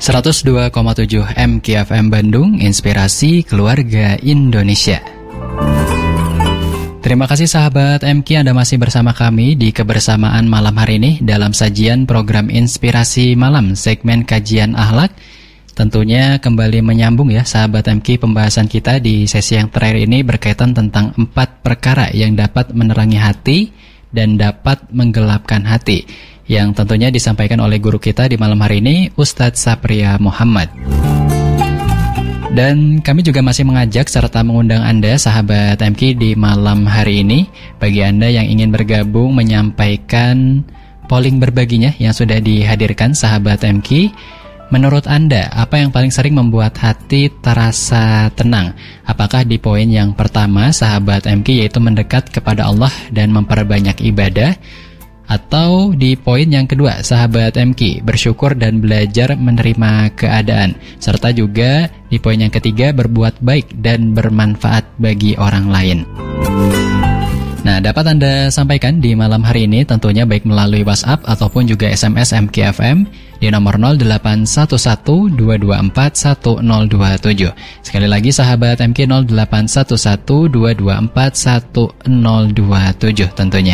102,7 MKFM Bandung, Inspirasi Keluarga Indonesia. Terima kasih sahabat MK, Anda masih bersama kami di kebersamaan malam hari ini dalam sajian program Inspirasi Malam, segmen kajian akhlak. Tentunya kembali menyambung ya sahabat MK, pembahasan kita di sesi yang terakhir ini berkaitan tentang 4 perkara yang dapat menerangi hati dan dapat menggelapkan hati, yang tentunya disampaikan oleh guru kita di malam hari ini, Ustadz Sapria Muhammad. Dan kami juga masih mengajak serta mengundang Anda sahabat MK di malam hari ini, bagi Anda yang ingin bergabung menyampaikan polling berbaginya yang sudah dihadirkan sahabat MK. Menurut Anda, apa yang paling sering membuat hati terasa tenang? Apakah di poin yang pertama sahabat MK, yaitu mendekat kepada Allah dan memperbanyak ibadah, atau di poin yang kedua sahabat MK, bersyukur dan belajar menerima keadaan, serta juga di poin yang ketiga berbuat baik dan bermanfaat bagi orang lain? Nah, dapat Anda sampaikan di malam hari ini tentunya baik melalui WhatsApp ataupun juga SMS MKFM di nomor 0811-224-1027. Sekali lagi sahabat MK, 0811-224-1027 tentunya.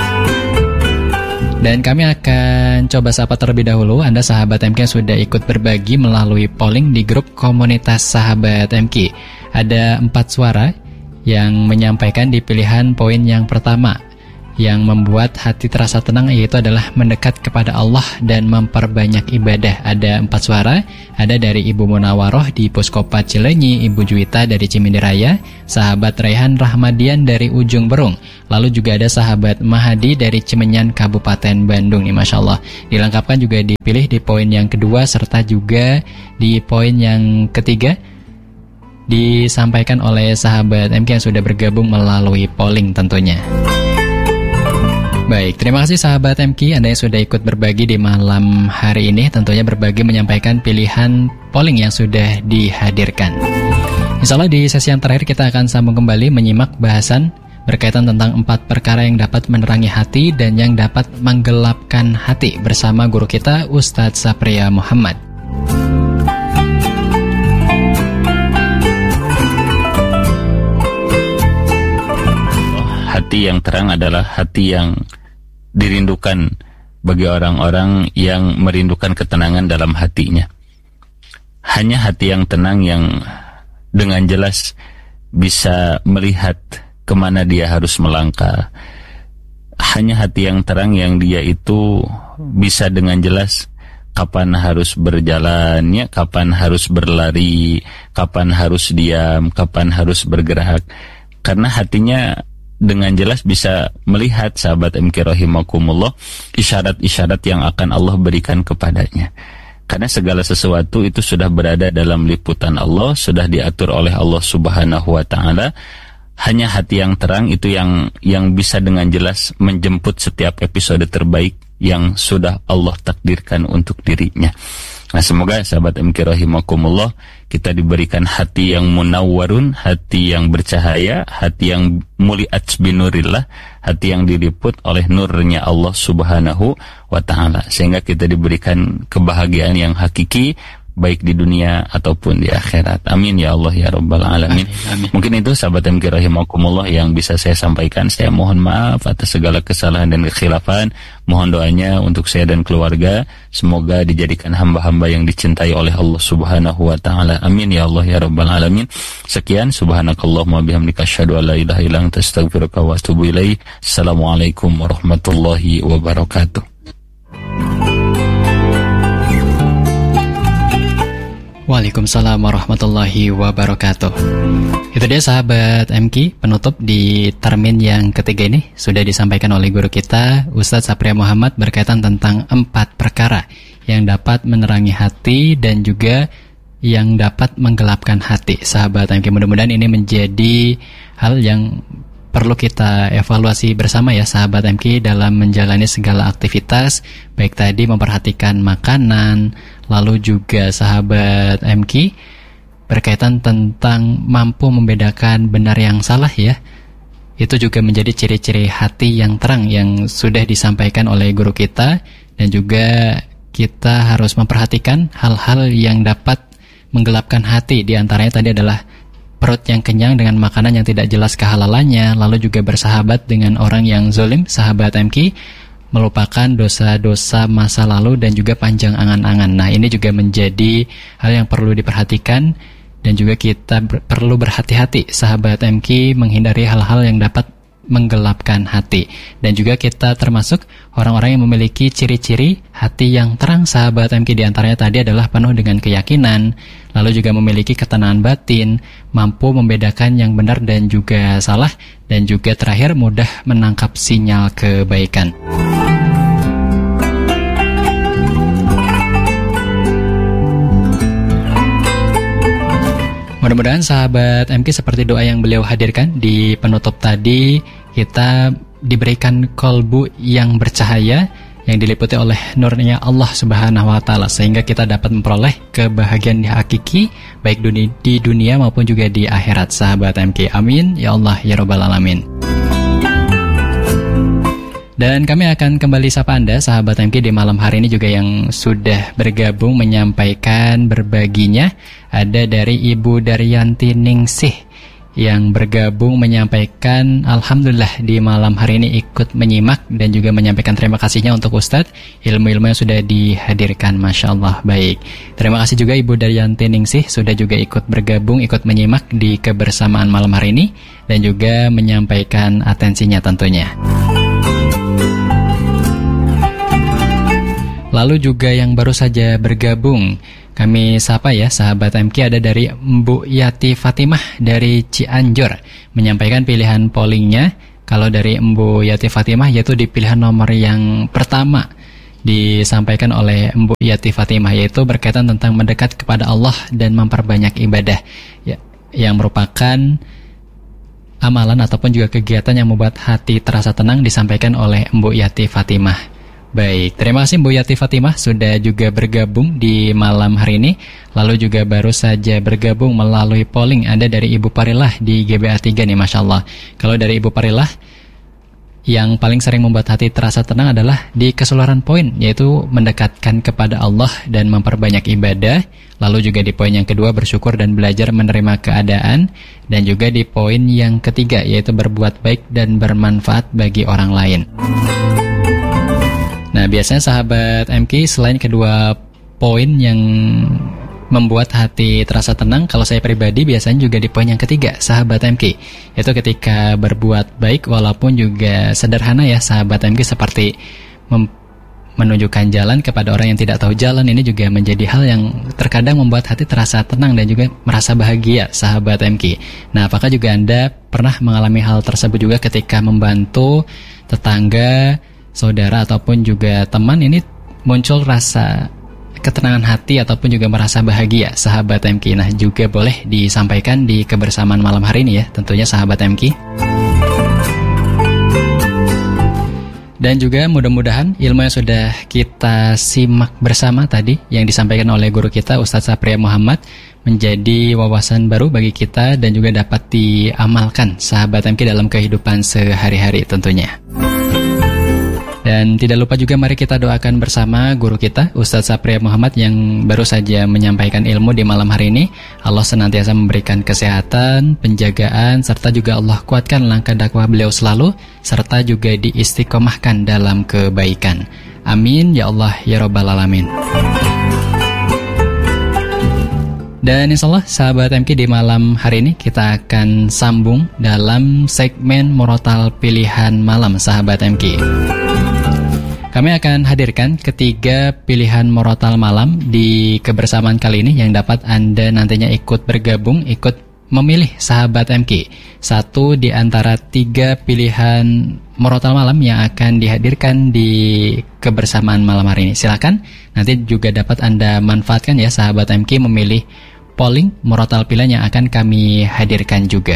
Dan kami akan coba sapa terlebih dahulu Anda sahabat MK yang sudah ikut berbagi melalui polling di grup komunitas sahabat MK. Ada 4 suara yang menyampaikan di pilihan poin yang pertama, yang membuat hati terasa tenang, yaitu adalah mendekat kepada Allah dan memperbanyak ibadah. Ada 4 suara, ada dari Ibu Munawaroh di Puskopat Cilenyi, Ibu Juwita dari Cimindi-Raya, sahabat Raihan Rahmadian dari Ujung Berung, lalu juga ada sahabat Mahadi dari Cimenyan, Kabupaten Bandung. Nih, Masya Allah, dilengkapkan juga dipilih di poin yang kedua, serta juga di poin yang ketiga disampaikan oleh sahabat MK yang sudah bergabung melalui polling tentunya. Baik, terima kasih sahabat MK Anda yang sudah ikut berbagi di malam hari ini, tentunya berbagi menyampaikan pilihan polling yang sudah dihadirkan. Insya Allah di sesi yang terakhir kita akan sambung kembali menyimak bahasan berkaitan tentang 4 perkara yang dapat menerangi hati dan yang dapat menggelapkan hati bersama guru kita Ustadz Sapria Muhammad. Hati yang terang adalah hati yang dirindukan bagi orang-orang yang merindukan ketenangan dalam hatinya. Hanya hati yang tenang yang dengan jelas bisa melihat kemana dia harus melangkah. Hanya hati yang terang yang dia itu bisa dengan jelas kapan harus berjalannya, kapan harus berlari, kapan harus diam, kapan harus bergerak. Karena hatinya dengan jelas bisa melihat sahabat MK rahimakumullah isyarat-isyarat yang akan Allah berikan kepadanya. Karena segala sesuatu itu sudah berada dalam liputan Allah, sudah diatur oleh Allah Subhanahu wa taala. Hanya hati yang terang itu yang bisa dengan jelas menjemput setiap episode terbaik yang sudah Allah takdirkan untuk dirinya. Nah, semoga sahabat MK rahimakumullah kita diberikan hati yang munawwarun, hati yang bercahaya, hati yang muliat binurillah, hati yang diliput oleh nurnya Allah Subhanahu wa taala, sehingga kita diberikan kebahagiaan yang hakiki baik di dunia ataupun di akhirat. Amin ya Allah ya rabbal alamin. Amin. Mungkin itu sahabat MK rahimakumullah yang bisa saya sampaikan. Saya mohon maaf atas segala kesalahan dan kekhilafan. Mohon doanya untuk saya dan keluarga, semoga dijadikan hamba-hamba yang dicintai oleh Allah Subhanahu wa taala. Amin ya Allah ya rabbal alamin. Sekian, subhanakallahumma bihamdika asyhadu an la ilaha illa anta astaghfiruka wa atubu ilaik. Assalamualaikum warahmatullahi wabarakatuh. Waalaikumsalam warahmatullahi wabarakatuh. Itu dia sahabat MK, penutup di termin yang ketiga ini sudah disampaikan oleh guru kita Ustadz Sapria Muhammad berkaitan tentang 4 perkara yang dapat menerangi hati dan juga yang dapat menggelapkan hati. Sahabat MK, mudah-mudahan ini menjadi hal yang perlu kita evaluasi bersama ya sahabat MK dalam menjalani segala aktivitas, baik tadi memperhatikan makanan, lalu juga sahabat MK berkaitan tentang mampu membedakan benar yang salah ya. Itu juga menjadi ciri-ciri hati yang terang yang sudah disampaikan oleh guru kita, dan juga kita harus memperhatikan hal-hal yang dapat menggelapkan hati. Di antaranya tadi adalah perut yang kenyang dengan makanan yang tidak jelas kehalalannya, lalu juga bersahabat dengan orang yang zalim, sahabat MK, melupakan dosa-dosa masa lalu dan juga panjang angan-angan. Nah, ini juga menjadi hal yang perlu diperhatikan dan juga kita perlu berhati-hati, sahabat MK, menghindari hal-hal yang dapat menggelapkan hati. Dan juga kita termasuk orang-orang yang memiliki ciri-ciri hati yang terang, sahabat MK. Di antaranya tadi adalah penuh dengan keyakinan, lalu juga memiliki ketenangan batin, mampu membedakan yang benar dan juga salah, dan juga terakhir mudah menangkap sinyal kebaikan. Mudah-mudahan sahabat MK seperti doa yang beliau hadirkan di penutup tadi, kita diberikan kolbu yang bercahaya, yang diliputi oleh nurnya Allah Subhanahu wa Ta'ala, sehingga kita dapat memperoleh kebahagiaan yang hakiki baik di dunia maupun juga di akhirat, sahabat MK. Amin ya Allah ya Rabbal Alamin. Dan kami akan kembali sapa Anda, sahabat MK, di malam hari ini juga yang sudah bergabung menyampaikan berbaginya. Ada dari Ibu Daryanti Ningsih yang bergabung menyampaikan Alhamdulillah di malam hari ini ikut menyimak dan juga menyampaikan terima kasihnya untuk Ustadz, ilmu-ilmu yang sudah dihadirkan, Masya Allah. Baik, terima kasih juga Ibu Daryanti Ningsih sudah juga ikut bergabung, ikut menyimak di kebersamaan malam hari ini dan juga menyampaikan atensinya tentunya. Lalu juga yang baru saja bergabung, kami sapa ya sahabat MK, ada dari Mbak Yati Fatimah dari Cianjur menyampaikan pilihan pollingnya. Kalau dari Mbak Yati Fatimah yaitu di pilihan nomor yang pertama disampaikan oleh Mbak Yati Fatimah, yaitu berkaitan tentang mendekat kepada Allah dan memperbanyak ibadah ya, yang merupakan amalan ataupun juga kegiatan yang membuat hati terasa tenang, disampaikan oleh Mbak Yati Fatimah. Baik, terima kasih Bu Yati Fatimah sudah juga bergabung di malam hari ini. Lalu juga baru saja bergabung melalui polling ada dari Ibu Parilah di GBA 3 nih, Masya Allah. Kalau dari Ibu Parilah, yang paling sering membuat hati terasa tenang adalah di keseluruhan poin, yaitu mendekatkan kepada Allah dan memperbanyak ibadah. Lalu juga di poin yang kedua, bersyukur dan belajar menerima keadaan. Dan juga di poin yang ketiga, yaitu berbuat baik dan bermanfaat bagi orang lain. Nah, biasanya sahabat MK, selain kedua poin yang membuat hati terasa tenang, kalau saya pribadi biasanya juga di poin yang ketiga, sahabat MK, yaitu ketika berbuat baik walaupun juga sederhana ya sahabat MK, seperti menunjukkan jalan kepada orang yang tidak tahu jalan. Ini juga menjadi hal yang terkadang membuat hati terasa tenang dan juga merasa bahagia, sahabat MK. Nah, apakah juga Anda pernah mengalami hal tersebut juga ketika membantu tetangga, saudara ataupun juga teman, ini muncul rasa ketenangan hati ataupun juga merasa bahagia, sahabat MK? Nah, juga boleh disampaikan di kebersamaan malam hari ini ya, tentunya sahabat MK. Dan juga mudah-mudahan ilmu yang sudah kita simak bersama tadi yang disampaikan oleh guru kita Ustadz Sapria Muhammad menjadi wawasan baru bagi kita dan juga dapat diamalkan, sahabat MK, dalam kehidupan sehari-hari tentunya. Dan tidak lupa juga mari kita doakan bersama guru kita Ustadz Sapria Muhammad yang baru saja menyampaikan ilmu di malam hari ini. Allah senantiasa memberikan kesehatan, penjagaan, serta juga Allah kuatkan langkah dakwah beliau selalu, serta juga diistiqomahkan dalam kebaikan. Amin ya Allah ya Rabbal Alamin. Dan insyaallah sahabat MK, di malam hari ini kita akan sambung dalam segmen Murotal Pilihan Malam, sahabat MK. Kami akan hadirkan ketiga pilihan murotal malam di kebersamaan kali ini yang dapat Anda nantinya ikut bergabung, ikut memilih, sahabat MK, satu di antara tiga pilihan murotal malam yang akan dihadirkan di kebersamaan malam hari ini. Silakan nanti juga dapat Anda manfaatkan ya, sahabat MK, memilih polling murotal pilihan yang akan kami hadirkan juga.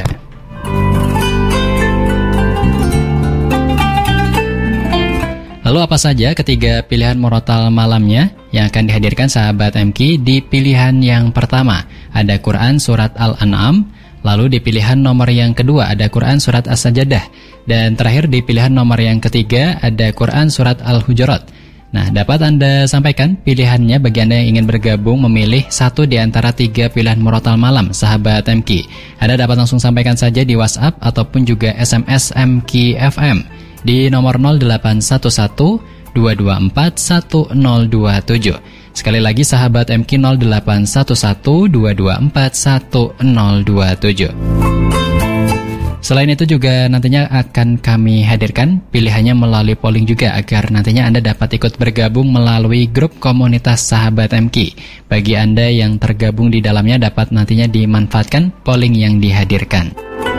Lalu apa saja ketiga pilihan murotal malamnya yang akan dihadirkan, sahabat MK? Di pilihan yang pertama ada Quran Surat Al-An'am, lalu di pilihan nomor yang kedua ada Quran Surat As-Sajdah, dan terakhir di pilihan nomor yang ketiga ada Quran Surat Al-Hujurat. Nah, dapat Anda sampaikan pilihannya bagi Anda yang ingin bergabung memilih satu di antara 3 pilihan murotal malam sahabat MQ. Anda dapat langsung sampaikan saja di WhatsApp ataupun juga SMS MQ FM di nomor 0811 224 1027. Sekali lagi sahabat MQ 0811 224 1027. Selain itu juga nantinya akan kami hadirkan pilihannya melalui polling juga agar nantinya Anda dapat ikut bergabung melalui grup komunitas sahabat MQ. Bagi Anda yang tergabung di dalamnya dapat nantinya dimanfaatkan polling yang dihadirkan.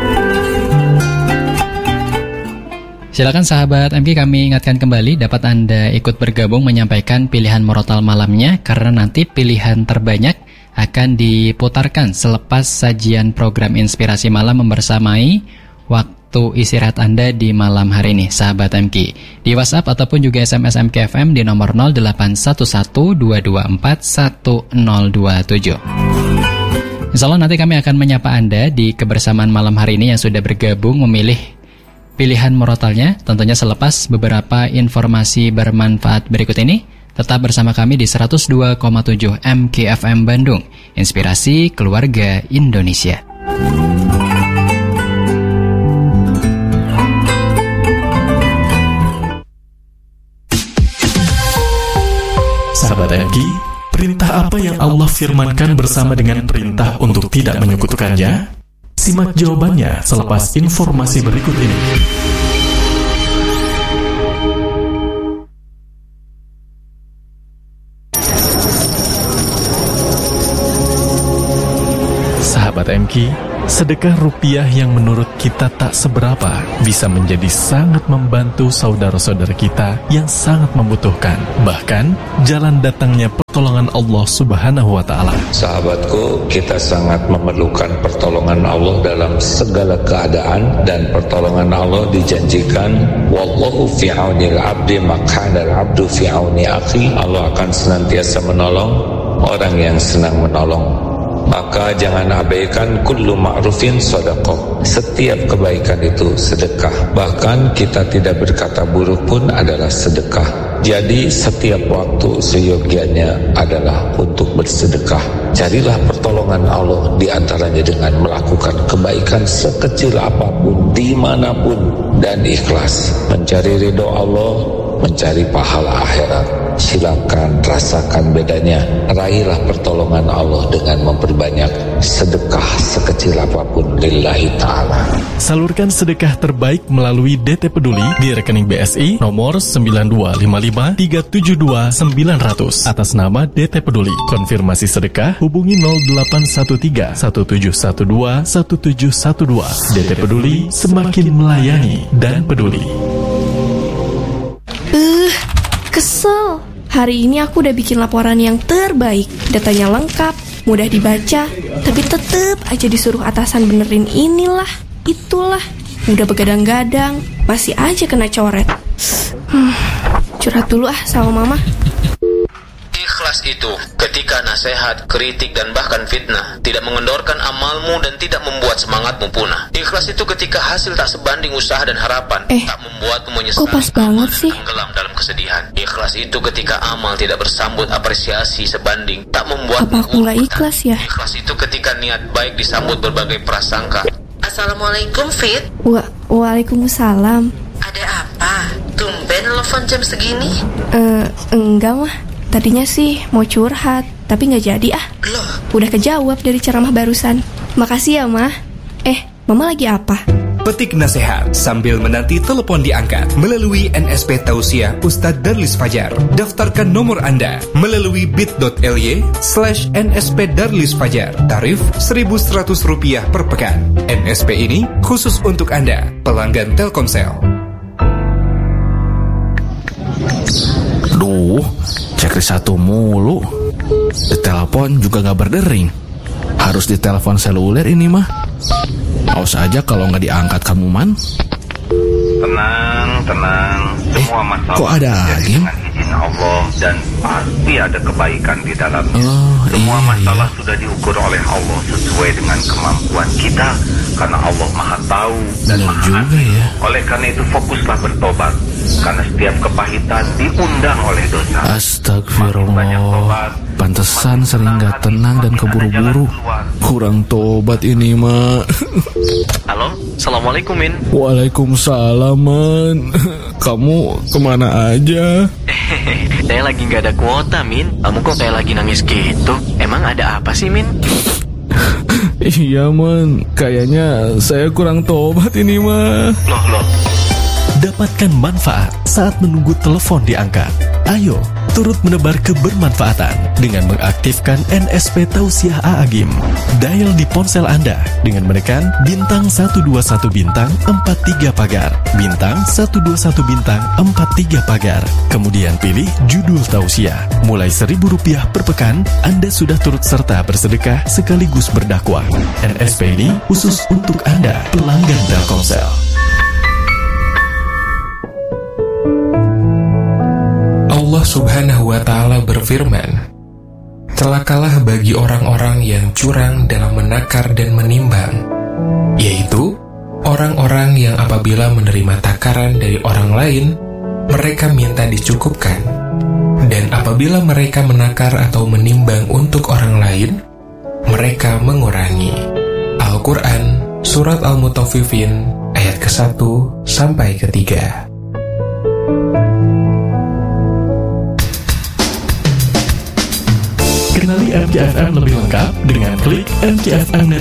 Silakan sahabat MQ, kami ingatkan kembali dapat Anda ikut bergabung menyampaikan pilihan murotal malamnya karena nanti pilihan terbanyak akan diputarkan selepas sajian program Inspirasi Malam membersamai waktu istirahat Anda di malam hari ini, sahabat MQ. Di WhatsApp ataupun juga SMS MQ FM di nomor 0811 224 1027. Insya Allah nanti kami akan menyapa Anda di kebersamaan malam hari ini yang sudah bergabung memilih pilihan murotalnya, tentunya selepas beberapa informasi bermanfaat berikut ini. Tetap bersama kami di 102,7 MKFM Bandung, Inspirasi Keluarga Indonesia. Sahabat MQ, perintah apa yang Allah firmankan bersama dengan perintah untuk tidak menyekutukannya? Simak jawabannya selepas informasi berikut ini. Sahabat MQ, sedekah rupiah yang menurut kita tak seberapa bisa menjadi sangat membantu saudara-saudara kita yang sangat membutuhkan. Bahkan, jalan datangnya pertolongan Allah Subhanahu wa Ta'ala. Sahabatku, kita sangat memerlukan pertolongan Allah dalam segala keadaan, dan pertolongan Allah dijanjikan, wallahu fi aunil abdi maq'adal abdu fi auni akhi. Allah akan senantiasa menolong orang yang senang menolong. Maka jangan abaikan kullu ma'rufin sedekah. Setiap kebaikan itu sedekah. Bahkan kita tidak berkata buruk pun adalah sedekah. Jadi setiap waktu seyogianya adalah untuk bersedekah. Carilah pertolongan Allah di antaranya dengan melakukan kebaikan sekecil apapun, dimanapun, dan ikhlas. Mencari ridho Allah, mencari pahala akhirat. Silakan rasakan bedanya. Raihlah pertolongan Allah dengan memperbanyak sedekah sekecil apapun lillahi ta'ala. Salurkan sedekah terbaik melalui DT Peduli di rekening BSI nomor 9255372900 atas nama DT Peduli. Konfirmasi sedekah hubungi 0813 1712 1712. DT Peduli, semakin melayani dan peduli. Kesel. Hari ini aku udah bikin laporan yang terbaik. Datanya lengkap, mudah dibaca, tapi tetep aja disuruh atasan benerin inilah, itulah. Udah begadang-gadang, masih aja kena coret. Curhat dulu sama mama. Ikhlas itu ketika nasihat, kritik, dan bahkan fitnah tidak mengendorkan amalmu dan tidak membuat semangatmu punah. Ikhlas itu ketika hasil tak sebanding usaha dan harapan, tak membuatmu menyesal, kok pas banget sih? Tenggelam dalam kesedihan. Ikhlas itu ketika amal tidak bersambut apresiasi sebanding, tak membuat. Apa aku nggak ikhlas ya? Ikhlas itu ketika niat baik disambut berbagai prasangka. Assalamualaikum, Fit. Waalaikumsalam. Ada apa? Tumben telepon jam segini? Enggak mah. Tadinya sih mau curhat, tapi nggak jadi ah. Loh? Udah kejawab dari ceramah barusan. Makasih ya, Mah. Mama lagi apa? Petik nasihat sambil menanti telepon diangkat melalui NSP Tausiah Ustadz Darlis Fajar. Daftarkan nomor Anda melalui bit.ly/NSP Darlis Fajar. Tarif Rp1.100 per pekan. NSP ini khusus untuk Anda, pelanggan Telkomsel. Duh, checklist satu mulu. Ditelepon juga gak berdering. Harus ditelepon seluler ini mah. Awas aja kalau gak diangkat kamu, Man. Tenang. Semua masalah kok ada lagi? Allah dan pasti ada kebaikan di dalamnya. Semua masalah sudah diukur oleh Allah sesuai dengan kemampuan kita, karena Allah Maha Tahu dan Maha Adil. Oleh karena itu fokuslah bertobat, karena setiap kepahitan diundang oleh dosa. Astagfirullah, pantesan sering gak tenang dan keburu-buru. Kurang tobat ini, Mak. Halo, Assalamualaikum, Min. Waalaikumsalam, Man. Kamu kemana aja? Saya lagi gak ada kuota, Min. Kamu kok kayak lagi nangis gitu? Emang ada apa sih, Min? Iya, Man. Kayaknya saya kurang tobat ini, mah. Loh. Dapatkan manfaat saat menunggu telepon diangkat. Ayo, turut menebar kebermanfaatan dengan mengaktifkan NSP Tausiah A'agim. Dial di ponsel Anda dengan menekan bintang 121 bintang 43 pagar, bintang 121 bintang 43 pagar. Kemudian pilih judul tausiah. Mulai Rp1.000 per pekan, Anda sudah turut serta bersedekah sekaligus berdakwah. NSP ini khusus untuk Anda, pelanggan Telkomsel. Allah Subhanahu wa Ta'ala berfirman, "Celakalah bagi orang-orang yang curang dalam menakar dan menimbang, yaitu orang-orang yang apabila menerima takaran dari orang lain, mereka minta dicukupkan, dan apabila mereka menakar atau menimbang untuk orang lain, mereka mengurangi." Al-Quran, Surat Al-Mutaffifin, ayat ke-1 sampai ke-3. Kenali MKFM lebih lengkap dengan klik MKFM